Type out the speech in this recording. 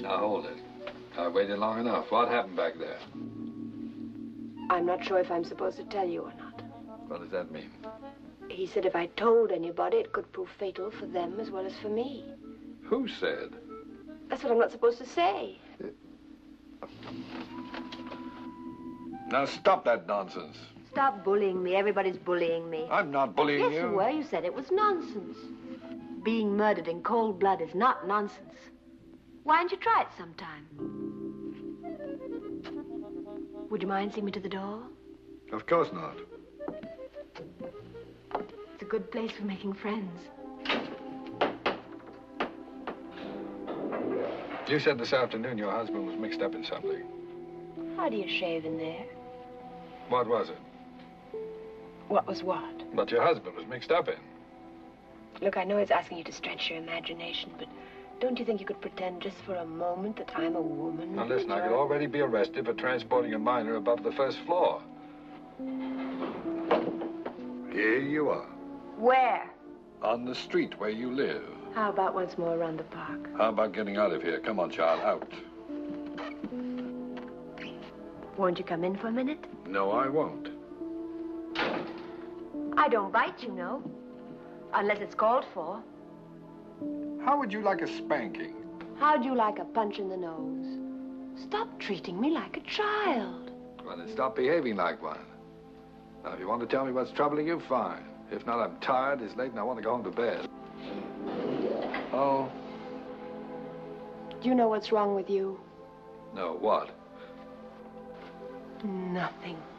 Now hold it. I waited long enough. What happened back there? I'm not sure if I'm supposed to tell you or not. What does that mean? He said if I told anybody, it could prove fatal for them as well as for me. Who said? That's what I'm not supposed to say. Now stop that nonsense. Stop bullying me. Everybody's bullying me. I'm not bullying you. Yes, you were. You said it was nonsense. Being murdered in cold blood is not nonsense. Why don't you try it sometime? Would you mind seeing me to the door? Of course not. It's a good place for making friends. You said this afternoon your husband was mixed up in something. How do you shave in there? What was it? What was what? What your husband was mixed up in. Look, I know it's asking you to stretch your imagination, but don't you think you could pretend just for a moment that I'm a woman? Now listen, I could already be arrested for transporting a minor above the first floor. Here you are. Where? On the street where you live. How about once more around the park? How about getting out of here? Come on, child, out. Won't you come in for a minute? No, I won't. I don't bite, you know. Unless it's called for. How would you like a spanking? How'd you like a punch in the nose? Stop treating me like a child. Well, then stop behaving like one. Now, if you want to tell me what's troubling you, fine. If not, I'm tired, it's late, and I want to go home to bed. Oh? Do you know what's wrong with you? No, what? Nothing.